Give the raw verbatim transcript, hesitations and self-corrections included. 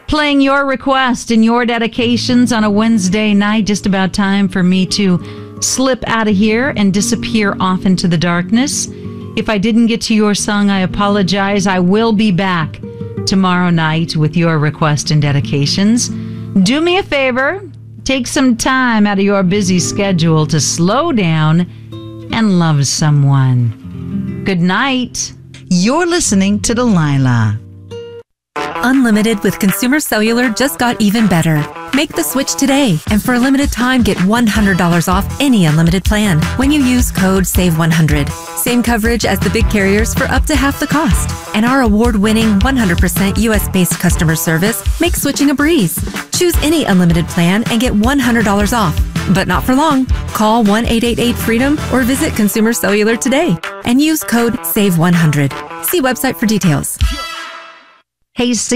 Playing your request and your dedications on a Wednesday night. Just about time for me to slip out of here and disappear off into the darkness. If I didn't get to your song, I apologize. I will be back tomorrow night with your request and dedications. Do me a favor. Take some time out of your busy schedule to slow down and love someone. Good night. You're listening to Delilah. Unlimited with Consumer Cellular just got even better. Make the switch today, and for a limited time, get one hundred dollars off any unlimited plan when you use code save one hundred. Same coverage as the big carriers for up to half the cost. And our award-winning one hundred percent U S-based customer service makes switching a breeze. Choose any unlimited plan and get one hundred dollars off. But not for long. Call one eight eight eight freedom or visit Consumer Cellular today and use code save one hundred. See website for details. Hey,